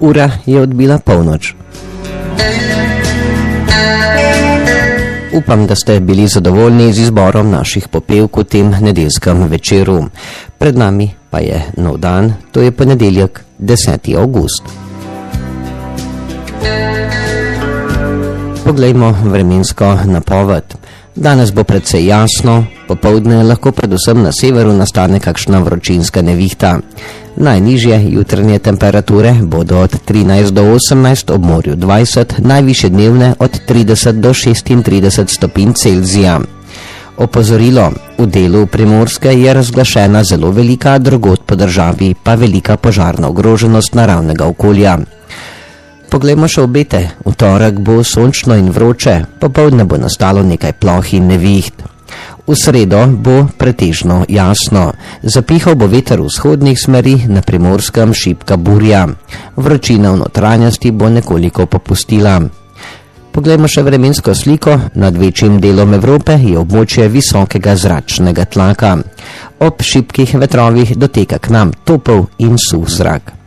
Ura je odbila polnoč. Upam, da ste bili zadovoljni z izborom naših popevk v tem nedeljskem večeru. Pred nami pa je nov dan, to je ponedeljek, 10. avgust. Poglejmo vremensko napoved. Danes bo precej jasno, popoldne lahko predvsem na severu nastane kakšna vročinska nevihta. Najnižje jutranje temperature bodo od 13 do 18, ob morju 20, najvišje dnevne od 30 do 36 stopinj Celzija. Opozorilo, v delu Primorske je razglašena zelo velika, drugod po državi pa velika požarna ogroženost naravnega okolja. Poglejmo še obete. V torek bo sončno in vroče, popoldne bo nastalo nekaj ploh in neviht. V sredo bo pretežno jasno. Zapihal bo veter vzhodnih smeri, na Primorskem šibka burja. Vročina v notranjosti bo nekoliko popustila. Poglejmo še vremensko sliko. Nad večjim delom Evrope je območje visokega zračnega tlaka. Ob šibkih vetrovih doteka k nam topel in suh zrak.